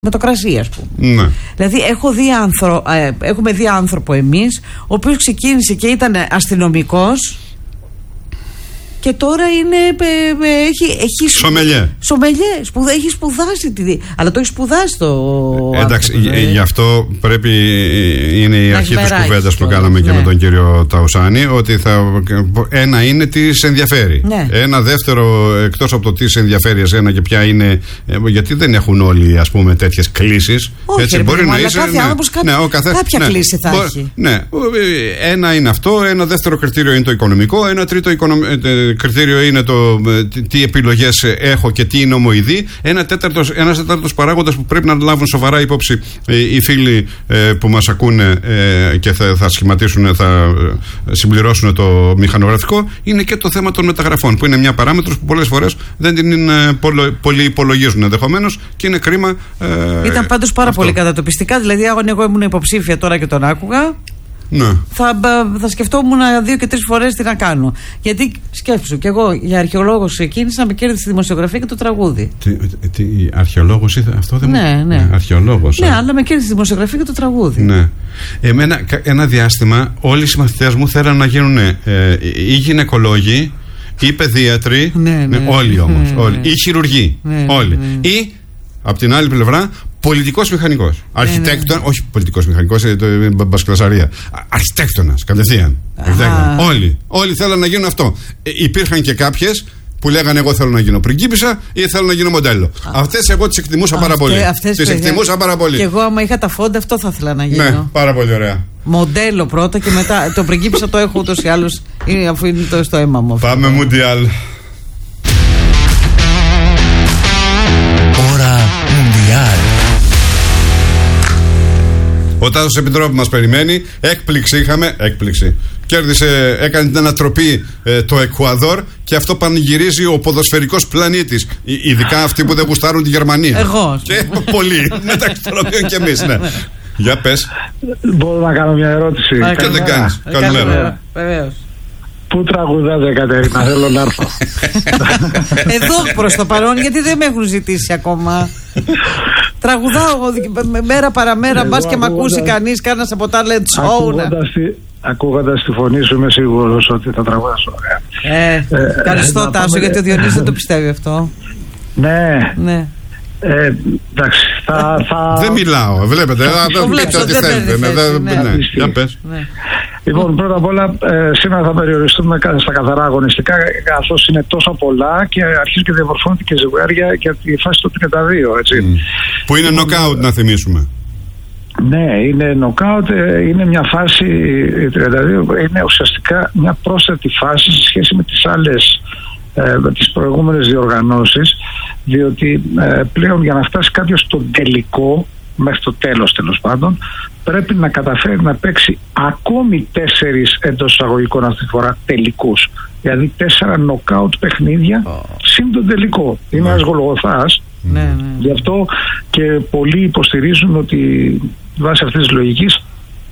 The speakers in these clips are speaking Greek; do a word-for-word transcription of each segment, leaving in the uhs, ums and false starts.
με το κρασί, ας πούμε. Ναι. Δηλαδή έχω δει άνθρω, ε, έχουμε δει άνθρωπο εμείς, ο οποίος ξεκίνησε και ήταν αστυνομικός και τώρα είναι, ε, ε, έχει, έχει Σομελιέ. Σομελιέ, σπουδα, έχει σπουδάσει τη, αλλά το έχει σπουδάσει το εντάξει, άνθρωπο, γι' αυτό πρέπει, είναι η να αρχή της κουβέντας που το, κάναμε ναι. και με τον κύριο Ταουσάνη, ότι θα, ένα είναι τι σε ενδιαφέρει. Ναι. Ένα δεύτερο, εκτός από το τι σε ενδιαφέρει εσένα και ποια είναι, γιατί δεν έχουν όλοι, ας πούμε, τέτοιες κλίσεις. Όχι, έτσι, ρε, μπορεί παιδί, να αλλά είσαι, κάθε ναι, άνθρωπος κα, ναι, ο καθέ, κάποια ναι, κλίση θα μπο, έχει. Ναι, ένα είναι αυτό, ένα δεύτερο κριτήριο είναι το οικονομικό, ένα τρίτο οικονομ, κριτήριο είναι το τι επιλογές έχω και τι είναι ομοειδή. Ένα τέταρτος, ένας τέταρτος παράγοντας που πρέπει να λάβουν σοβαρά υπόψη οι φίλοι που μας ακούνε και θα, θα σχηματίσουν, θα συμπληρώσουν το μηχανογραφικό, είναι και το θέμα των μεταγραφών, που είναι μια παράμετρος που πολλές φορές δεν την πολύ υπολογίζουν ενδεχομένως και είναι κρίμα. Ήταν πάντως πάρα αυτό. πολύ κατατοπιστικά. Δηλαδή, αν εγώ ήμουν υποψήφια τώρα και τον άκουγα, ναι. Θα, θα σκεφτόμουν δύο και τρεις φορές τι να κάνω. Γιατί σκέψου, κι εγώ για αρχαιολόγος ξεκίνησα, με κέρδισε τη δημοσιογραφία και το τραγούδι. Τι, τι αρχαιολόγος ήθελε, αυτό δεν ναι, μου... ναι. Αρχαιολόγος. Ναι, α. αλλά με κέρδισε τη δημοσιογραφία και το τραγούδι. Ναι. Εμένα, ένα διάστημα, όλοι οι συμμαθητές μου θέλαν να γίνουν ε, ή γυναικολόγοι ή παιδίατροι. Ναι, ναι, ναι. Όλοι όμως. Ναι, όλοι. ναι. Ή χειρουργοί. Ναι, όλοι. ναι. Ή, απ' την άλλη πλευρά, πολιτικός μηχανικός. Αρχιτέκτονα, ναι, ναι. όχι πολιτικός μηχανικός, είναι μπασκλασαρία. Αρχιτέκτονας, κατευθείαν. Όλοι. Όλοι θέλαν να γίνουν αυτό. Ε, υπήρχαν και κάποιες που λέγανε εγώ θέλω να γίνω πριγκίπισσα ή θέλω να γίνω μοντέλο. Αυτές εγώ τις εκτιμούσα πάρα πολύ. Τις εκτιμούσα πάρα πολύ. Και εγώ άμα είχα τα φόντα αυτό θα ήθελα να γίνω. Ναι, πάρα πολύ ωραία. Μοντέλο πρώτα και μετά το πριγκίπισσα το έχω ούτως ή άλλως, αφού είναι το στο αίμα μου. Πάμε Μουντιάλ. Ώρα Μουντιάλ. Ο Τάσος Επιτρόπου μας περιμένει. Έκπληξη είχαμε. Έκπληξη. Κέρδισε, έκανε την ανατροπή ε, το Εκουαδόρ και αυτό πανηγυρίζει ο ποδοσφαιρικός πλανήτης. Ειδικά αυτοί που δεν γουστάρουν τη Γερμανία. Εγώ. Και πολλοί. Μεταξύ των οποίων και εμείς, ναι. Για πες. Μπορώ να κάνω μια ερώτηση? Και δεν κάνεις. Καλημέρα. Βεβαίως. Πού τραγουδάτε, Κατερίνα? Θέλω να έρθω. Εδώ προς το παρόν, γιατί δεν με έχουν ζητήσει ακόμα. Τραγουδάω μέρα παραμέρα, μπας και μ' ακούσει κανείς, κάνας από talent show. Ακούγοντας τη φωνή σου είμαι σίγουρος ότι θα τραγουδάσω. Ε, ευχαριστώ Τάσο, γιατί ο Διονύσης δεν το πιστεύει αυτό. Ναι. Ναι. Ε, εντάξει, θα, θα... Δεν μιλάω, βλέπετε. Το βλέπεις ότι δεν παίρνει θέση. Ναι, για πες. Λοιπόν, πρώτα απ' όλα, ε, σήμερα θα περιοριστούμε στα καθαρά αγωνιστικά, καθώς είναι τόσο πολλά και αρχίζει και διαμορφώνεται και ζευγάρια για τη φάση του τριάντα δύο, έτσι. Mm. Που είναι νοκάουτ, να θυμίσουμε. Ναι, είναι νοκάουτ, είναι μια φάση τριάντα δύο, είναι ουσιαστικά μια πρόσθετη φάση σε σχέση με τις άλλες, ε, με τις προηγούμενες διοργανώσεις, διότι ε, πλέον για να φτάσει κάποιος στο τελικό, μέχρι το τέλος τέλος πάντων, πρέπει να καταφέρει να παίξει ακόμη τέσσερις εντός εισαγωγικών αυτή τη φορά τελικούς. Δηλαδή τέσσερα νοκάουτ παιχνίδια oh. συν τον τελικό. Είναι ένας γολγοθάς. Ναι, ναι. Γι' αυτό και πολλοί υποστηρίζουν ότι βάσει αυτής της λογικής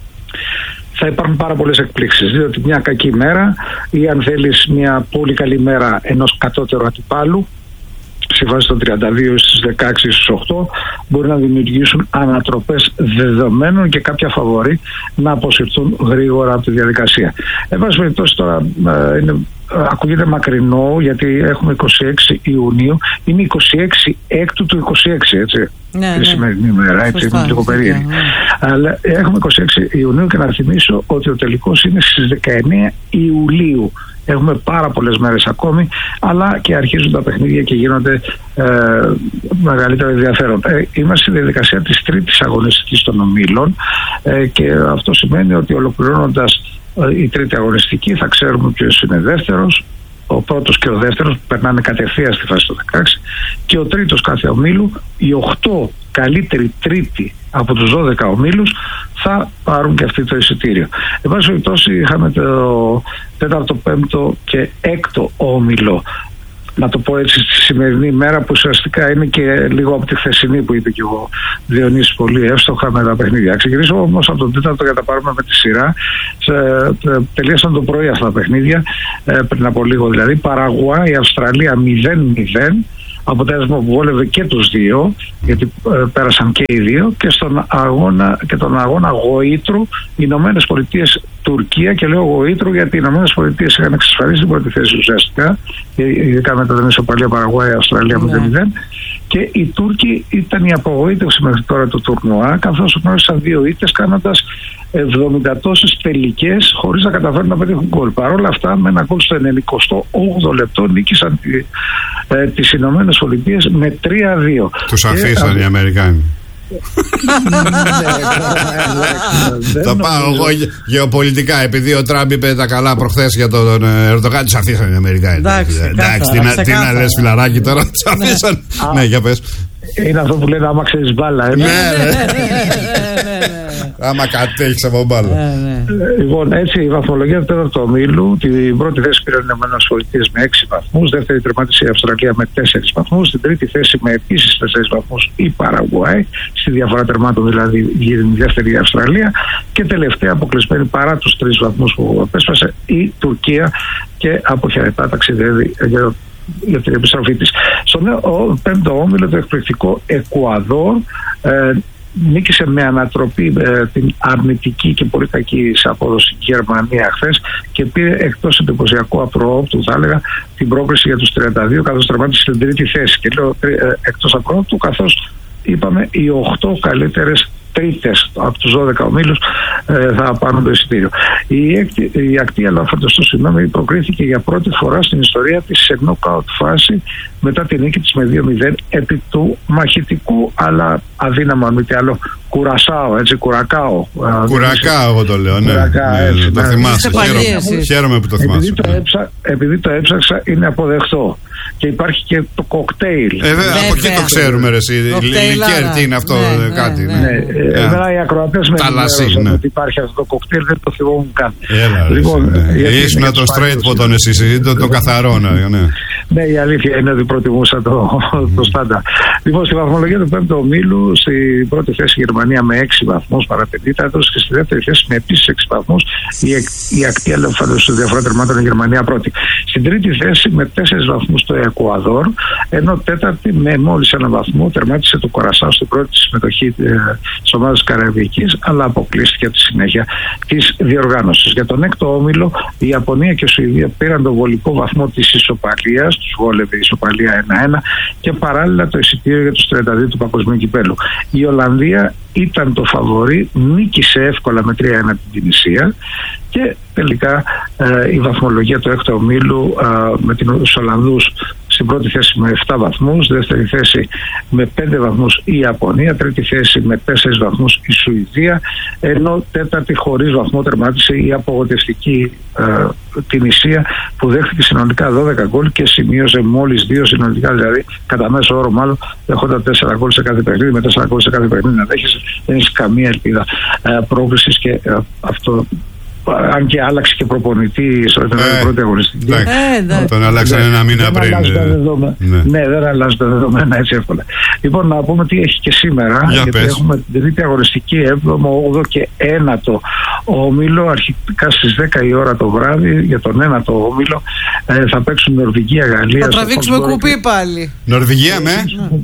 θα υπάρχουν πάρα πολλές εκπλήξεις. Διότι μια κακή μέρα ή αν θέλεις μια πολύ καλή μέρα ενός κατώτερου αντιπάλου στη βάση των τριάντα δύο στις δεκαέξι στις οκτώ μπορεί να δημιουργήσουν ανατροπές δεδομένων και κάποια φαβορί να αποσυρθούν γρήγορα από τη διαδικασία. Εν πάση περιπτώσει τώρα ε, είναι, ακούγεται μακρινό γιατί έχουμε είκοσι έξι Ιουνίου, είναι είκοσι έξι έκτου του είκοσι έξι, έτσι. Ναι, τη ναι. σημερινή μέρα, έτσι, είναι λίγο περίεργη. Ναι. Αλλά έχουμε είκοσι έξι Ιουνίου και να θυμίσω ότι ο τελικός είναι στις δεκαεννέα Ιουλίου. Έχουμε πάρα πολλές μέρες ακόμη, αλλά και αρχίζουν τα παιχνίδια και γίνονται ε, μεγαλύτερο ενδιαφέρον. Ε, είμαστε στη διαδικασία της τρίτης αγωνιστικής των ομίλων ε, και αυτό σημαίνει ότι ολοκληρώνοντας ε, η τρίτη αγωνιστική θα ξέρουμε ποιος είναι δεύτερος, ο πρώτος και ο δεύτερος που περνάνε κατευθείαν στη φάση του δεκαέξι και ο τρίτος κάθε ομίλου, οι οκτώ καλύτεροι τρίτοι από τους δώδεκα ομίλους θα πάρουν και αυτή το εισιτήριο. Εν πάση περιπτώσει είχαμε το τέταρτο, πέμπτο και έκτο όμιλο, να το πω έτσι, στη σημερινή μέρα που ουσιαστικά είναι και λίγο από τη χθεσινή που είπε και ο Διονύσης πολύ εύστοχα με τα παιχνίδια. Ξεκινήσω όμως από τον τέταρτο για να τα πάρουμε με τη σειρά. Τελείωσαν το πρωί αυτά τα παιχνίδια, πριν από λίγο δηλαδή. Παραγουάη, η Αυστραλία μηδέν μηδέν. αποτέλεσμα που βόλευε και τους δύο, γιατί ε, πέρασαν και οι δύο, και στον αγώνα, και τον αγώνα γοήτρου Ηνωμένες Πολιτείες Τουρκία, και λέω γοήτρου γιατί οι Ηνωμένες Πολιτείες είχαν εξασφαλίσει την πρώτη θέση ουσιαστικά, ειδικά μετά την ισοπαλία Παραγουάη, Αυστραλία μηδέν μηδέν, και οι Τούρκοι ήταν η απογοήτευση μέχρι τώρα του τουρνουά, καθώς γνώρισαν δύο ήττες κάνοντας εβδομήντα τόσες τελικές χωρίς να καταφέρουν να πετύχουν γκολ. Παρ' όλα αυτά, με ένα γκολ στο ενενηκοστό όγδοο λεπτό νίκησαν τη, ε, τις Ηνωμένες Πολιτείες με τρία δύο. Τους αφήσαν οι Αμερικάνοι. Το πάω εγώ γεωπολιτικά, επειδή ο Τραμπ είπε τα καλά προχθές για τον Ερντογάν, τους αφήσαν οι Αμερικάνοι. Εντάξει, τι να λες φιλαράκι τώρα, τους αφήσαν. Ναι, για πες. Είναι αυτό που λένε άμα ξέρεις μπάλα. Ναι, άμα κατέχεις από μπάλα. Λοιπόν, έτσι η βαθμολογία του τέταρτου ομίλου, την πρώτη θέση πήραν οι Ηνωμένες Πολιτείες με έξι βαθμούς, δεύτερη τερμάτισε η Αυστραλία με τέσσερις βαθμούς, στην τρίτη θέση με επίσης τέσσερις βαθμούς η Παραγουάη, στη διαφορά τερμάτων δηλαδή η δεύτερη η Αυστραλία, και τελευταία αποκλεισμένη παρά τους τρεις βαθμούς που απέσπασε η Τουρκία, και αποχαιρετά ταξιδεύει για για την επιστροφή της. Στον πέμπτο όμιλο το εκπληκτικό Εκουαδόρ ε, νίκησε με ανατροπή ε, την αρνητική και πολύ κακή σε απόδοση Γερμανία χθες και πήρε εκτός εντυπωσιακού απροόπτου, θα έλεγα, την πρόκριση για τους τριάντα δύο, καθώς τερμάτισε στην τρίτη θέση. Και λέω ε, εκτός απροόπτου, καθώς είπαμε οι οκτώ καλύτερες τρίτες από τους δώδεκα ομίλους ε, θα πάρουν το εισιτήριο. Η, η Ακτία Λαφαντοστού, συγγνώμη, προκρίθηκε για πρώτη φορά στην ιστορία της σε νοκάουτ φάση μετά την νίκη της με δύο μηδέν επί του μαχητικού αλλά αδύναμο, αν μη τι άλλο, Κουρασάο, έτσι, Κουρακάο. Κουρακάο, εγώ το λέω, ναι. Κουρακά, ναι, έτσι, το ναι. θυμάσαι. Χαίρομαι, χαίρομαι που το θυμάσαι. Επειδή το, έψα, επειδή το έψαξα, είναι αποδεχτό. Και υπάρχει και το κοκτέιλ. Ε, βέβαια, από εκεί το ξέρουμε, ρε εσύ. Λικέρ, τι είναι αυτό, ναι, κάτι. Ναι, ναι. ναι. yeah. Εμένα οι ακροατές με ενημέρωσαν ναι. ότι υπάρχει αυτό το κοκτέιλ, δεν το θυμόμουν καν. Έλα, λοιπόν, ναι. Ήσουν το straight ποτόν εσύ, το, το καθαρό. Ναι. ναι, η αλήθεια είναι ότι προτιμούσα το, το στάντα. Λοιπόν, στη βαθμολογία του πέμπτου ομίλου, στην πρώτη θέση η Γερμανία με έξι βαθμούς παρατηρήτατος, και στη δεύτερη θέση με επίσης έξι βαθμούς η, η Ακτία Λαφαντοστού, διαφορά τερμάτων η Γερμανία πρώτη. Στην τρίτη θέση με τέσσερις βαθμούς το Εκουαδόρ, ενώ τέταρτη με μόλις ένα βαθμό τερμάτισε το Κουρασάο στην πρώτη συμμετοχή ε, της ομάδας Καραϊβικής, αλλά αποκλείστηκε από τη συνέχεια της διοργάνωσης. Για τον έκτο όμιλο, η Ιαπωνία και η Σουηδία πήραν τον βολικό βαθμό της ισοπαλίας, τους βόλευε η ισοπαλία ένα ένα, και παράλληλα το εισιτήριο για τους τριάντα δύο του Παγκοσμίου Κυπέλλου. Η Ολλανδία ήταν το φαβορί, νίκησε εύκολα με τρία ένα την Τινησία, και τελικά ε, η βαθμολογία του έκτου ομίλου ε, με τους Ολλανδούς στην πρώτη θέση με επτά βαθμούς, δεύτερη θέση με πέντε βαθμούς η Ιαπωνία, τρίτη θέση με τέσσερις βαθμούς η Σουηδία, ενώ τέταρτη χωρίς βαθμό τερμάτισε η απογοητευτική ε, Τινησία, που δέχτηκε συνολικά δώδεκα γκολ και σημείωσε μόλις δύο συνολικά, δηλαδή κατά μέσο όρο μάλλον, έχοντα τέσσερα γκολ σε κάθε παιχνίδι, με τέσσερα γκολ σε κάθε παιχνίδι να δέχεσαι, δεν έχει καμία ελπίδα ε, πρόκρισης, και ε, αυτό, αν και άλλαξε και προπονητή στο ε, πρώτη αγωνιστική. Ε, τον αλλάξανε ένα μήνα πριν. Ναι. ναι, δεν αλλάζουν τα δεδομένα έτσι εύκολα. Λοιπόν, να πούμε τι έχει και σήμερα. Για γιατί πες. Έχουμε την τρίτη αγωνιστική, έβδομο, όγδοο και ένατο όμιλο. Αρχικά στις δέκα η ώρα το βράδυ, για τον ένατο όμιλο ε, θα παίξουν Νορβηγία-Γαλλία. Θα τραβήξουμε κουπί πάλι. Νορβηγία με.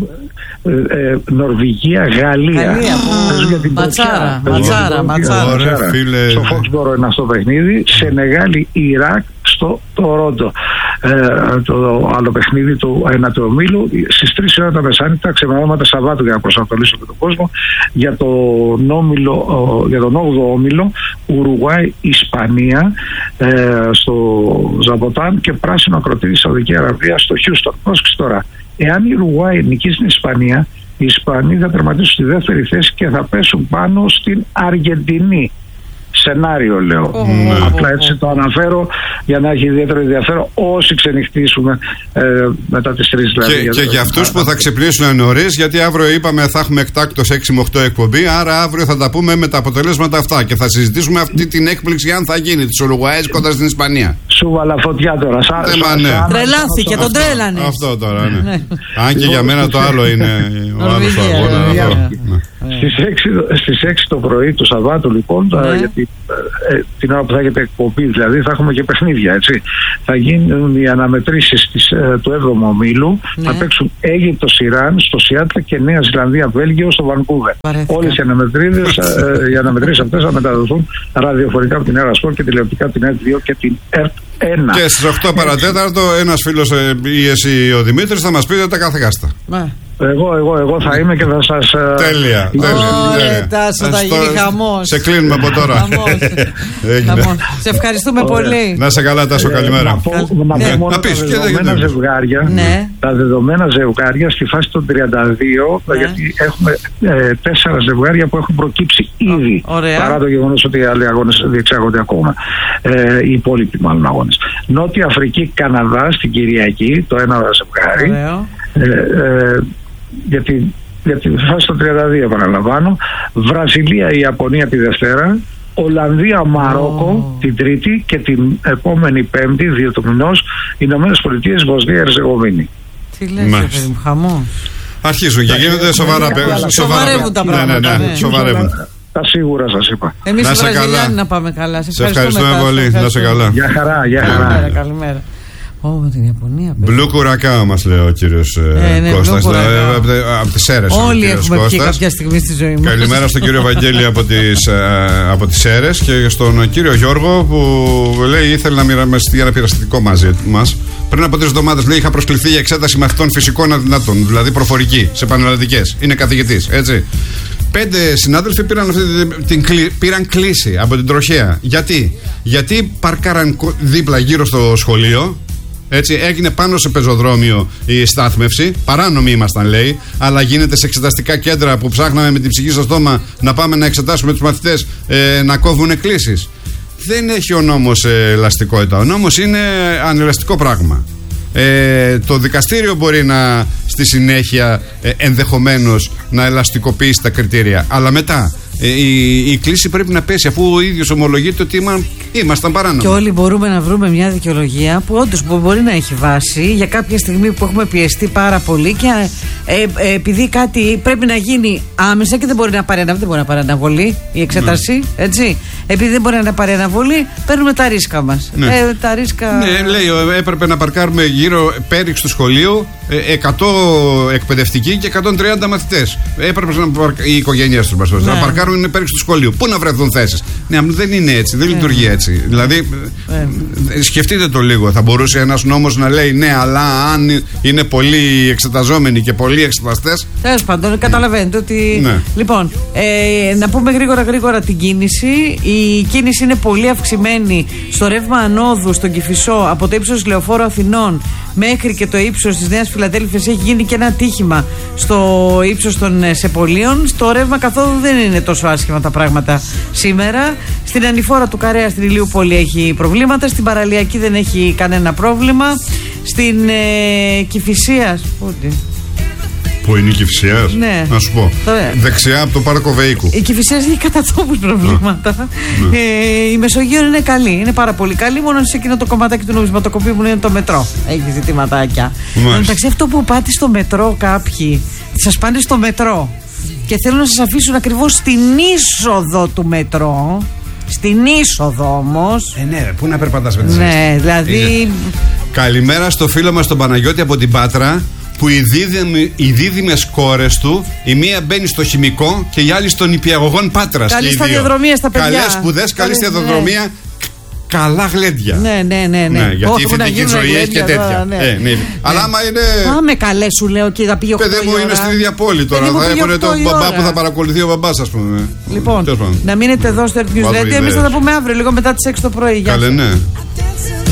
Ε, ε, Νορβηγία-Γαλλία. Ματσάρα, ματσάρα, ματσάρα. Στο Φόξμπορο είναι αυτό το παιχνίδι. Σενεγάλη-Ιράκ στο Τορόντο. Ε, το άλλο παιχνίδι του ένατου ομίλου στις τρεις ώρα τα μεσάνυχτα, ξεμερώματα Σαββάτου, για να προσανατολίσω και τον κόσμο, για τον, όμιλο, για τον όγδοο όμιλο Ουρουγουάη-Ισπανία ε, στο Ζαμποτάν, και πράσινο ακροτήρι Σαουδική Αραβία στο Χιούστον. Πρόσεξε τώρα, εάν η Ουρουγουάη νικήσει την Ισπανία, οι Ισπανοί θα τερματίσουν στη δεύτερη θέση και θα πέσουν πάνω στην Αργεντινή. Σενάριο λέω. Mm. Απλά έτσι το αναφέρω για να έχει ιδιαίτερο ενδιαφέρον όσοι ξενυχτήσουμε ε, μετά τις τρεις. Δηλαδή, και για, και για αυτούς που θα ξυπνήσουν νωρίς, γιατί αύριο είπαμε θα έχουμε εκτάκτως έξι με οκτώ εκπομπή, άρα αύριο θα τα πούμε με τα αποτελέσματα αυτά και θα συζητήσουμε αυτή την έκπληξη αν θα γίνει της Ουρουγουάης κοντά στην Ισπανία. Σου βάλα φωτιά τώρα. Σαν, σαν, σαν, ναι. Τρελάθηκε, τον τρέλανε. Αυτό τώρα, ναι. Αν και για μένα το άλλο είναι ο άλλος αγώνα. Στη Στις έξι, στις έξι το πρωί του Σαββάτου, λοιπόν, ναι. γιατί ε, την ώρα που θα έχετε εκπομπή, δηλαδή, θα έχουμε και παιχνίδια, έτσι. Θα γίνουν οι αναμετρήσεις της, ε, του έβδομου ομίλου. Ναι. Θα παίξουν Αίγυπτος, Ιράν, στο Σιάτλ και Νέα Ζηλανδία, Βέλγιο, στο Βανκούβερ. Όλες οι αναμετρήσεις, ε, οι αναμετρήσεις αυτές θα μεταδοθούν ραδιοφωνικά από την Έρα Σπορτ και τηλεοπτικά από την ΕΡΤ δύο και την ΕΡΤ ένα. Και στις οκτώ παρατέταρτο ένας φίλος ε, ή εσύ ο Δημήτρης θα μας πείτε τα καθεκάστα. Ναι. Εγώ, εγώ, εγώ θα είμαι και θα σας... Τέλεια, τέλεια. Ωραία, Τάσο, θα γίνει χαμός. Σε κλείνουμε από τώρα. Χαμός. Σε ευχαριστούμε πολύ. Να σε καλά, Τάσο, καλημέρα. Να πω μόνο τα δεδομένα ζευγάρια, τα δεδομένα ζευγάρια στη φάση των τριάντα δύο, γιατί έχουμε τέσσερα ζευγάρια που έχουν προκύψει ήδη, παρά το γεγονός ότι οι άλλοι αγώνες διεξάγονται ακόμα. Οι υπόλοιποι μάλλον αγώνες. Νότια Αφρική, Καναδά στην Κυριακή, το ένα ζευγάρι. Γιατί, γιατί φάση το τριάντα δύο επαναλαμβάνω. Βραζιλία, η Ιαπωνία τη Δευτέρα. Ολλανδία, Μαρόκο oh. την Τρίτη και την επόμενη Πέμπτη, δύο του μηνός, Ηνωμένες Πολιτείες, Βοσνία, Ερζεγοβίνη. Τι λες, παιδί μου, χαμός. Αρχίζουν και γίνονται σοβαρά. Σοβαρεύουν τα πράγματα. Ναι, ναι, σοβαρεύουν. Τα σίγουρα σας είπα. Εμείς οι Βραζιλιάνοι να πάμε καλά. Σε ευχαριστούμε πολύ. Να σε καλά. Γεια χαρά, γεια χαρά. Καλημέρα. Oh, την Ιαπωνία. Μπλου κουρακάο μας λέει ο κύριος ε, ναι, Κώστας. Από τις Σέρρες. Όλοι έχουμε πιει κάποια στιγμή στη ζωή μας. Καλημέρα στον κύριο Βαγγέλη από τις, από τις Σέρρες και στον κύριο Γιώργο που λέει ήθελε να μοιραστεί ένα πειραστικό μαζί μας. Πριν από τρεις εβδομάδες λέει είχα προσκληθεί για εξέταση μαθητών φυσικών αδυνατών, δηλαδή προφορική, σε πανελλαδικές. Είναι καθηγητής, έτσι. Πέντε συνάδελφοι πήραν, αυτή την, πήραν κλίση από την τροχέα. Γιατί? Γιατί παρκάραν δίπλα γύρω στο σχολείο. Έτσι, έγινε πάνω σε πεζοδρόμιο η στάθμευση. Παράνομοι ήμασταν, λέει, αλλά γίνεται σε εξεταστικά κέντρα που ψάχναμε με την ψυχή στο στόμα να πάμε να εξετάσουμε τους μαθητές ε, να κόβουν εκκλήσεις. Δεν έχει ο νόμος ε, ελαστικότητα. Ο νόμος είναι ανελαστικό πράγμα. Ε, το δικαστήριο μπορεί να στη συνέχεια ε, ενδεχομένως να ελαστικοποιήσει τα κριτήρια, αλλά μετά ε, η, η κλίση πρέπει να πέσει, αφού ο ίδιος ομολογείται ότι είμα, ήμασταν παράνομοι. Και όλοι μπορούμε να βρούμε μια δικαιολογία που όντως μπορεί να έχει βάση για κάποια στιγμή που έχουμε πιεστεί πάρα πολύ και ε, ε, επειδή κάτι πρέπει να γίνει άμεσα και δεν μπορεί να πάρει, δεν μπορεί να πάρει αναβολή η εξέταση, ναι. Έτσι. Επειδή δεν μπορεί να πάρει αναβολή, παίρνουμε τα ρίσκα μας. Ναι, ε, τα ρίσκα... ναι λέει, έπρεπε να παρκάρουμε γύρω πέριξ του σχολείου εκατό εκπαιδευτικοί και εκατόν τριάντα μαθητές. Έπρεπε να παρκ... οι οικογένειές τους ναι. να παρκάρουν πέριξ του σχολείου. Πού να βρεθούν θέσεις? Ναι, δεν είναι έτσι, δεν ναι. λειτουργεί έτσι. Δηλαδή, ναι. σκεφτείτε το λίγο. Θα μπορούσε ένας νόμος να λέει ναι, αλλά αν είναι πολλοί εξεταζόμενοι και πολλοί εξεταστές. Τέλος πάντων, καταλαβαίνετε ότι. Ναι. Λοιπόν, ε, να πούμε γρήγορα γρήγορα την κίνηση. Η κίνηση είναι πολύ αυξημένη στο ρεύμα ανόδου στον Κηφισό από το ύψος Λεωφόρου Αθηνών μέχρι και το ύψος της Νέας Φιλαδέλφειας. Έχει γίνει και ένα ατύχημα στο ύψος των Σεπολίων. Στο ρεύμα καθόλου δεν είναι τόσο άσχημα τα πράγματα σήμερα. Στην ανηφόρα του Καρέα στην Ηλιούπολη έχει προβλήματα. Στην Παραλιακή δεν έχει κανένα πρόβλημα. Στην ε, Κηφισίας. Πού είναι η Κηφισίας? Ναι. Να σου πω. Τώρα, δεξιά από το πάρκο Βεϊκού. Η Κηφισίας έχει κατά τόπους προβλήματα. Ναι. Ε, η Μεσογείο είναι καλή. Είναι πάρα πολύ καλή. Μόνο σε εκείνο το κομματάκι του νομισματοκοπίου που είναι το μετρό. Έχει ζητηματάκια. Εντάξει, αυτό που πάτε στο μετρό κάποιοι, σας πάνε στο μετρό και θέλουν να σας αφήσουν ακριβώς στην είσοδο του μετρό. Στην είσοδο όμως. Ε, ναι, πού να περπατάς με τις ναι, δηλαδή. Είσαι. Καλημέρα στο φίλο μας τον Παναγιώτη από την Πάτρα, που οι, δίδυμοι, οι δίδυμες κόρες του, η μία μπαίνει στο χημικό και η άλλη στον νηπιαγωγόν Πάτρας. Καλή σταδιοδρομία στα παιδιά. Καλές σπουδές, καλή σταδιοδρομία. Ναι. Καλά γλέντια. Ναι, ναι, ναι. ναι. ναι γιατί η θετική ζωή έχει και τέτοια. Ναι. Ε, ναι. Ναι. Αλλά άμα είναι. Πάμε καλέ, σου λέω και θα πήγε ο παιδί μου είναι στην ίδια πόλη τώρα. Θα έχουν τον μπαμπά που θα παρακολουθεί ο μπαμπάς, ας πούμε. Λοιπόν, να μείνετε εδώ στο Earth News Radio. Εμείς θα τα πούμε αύριο, λίγο μετά τις έξι το πρωί. Καλέ, ναι.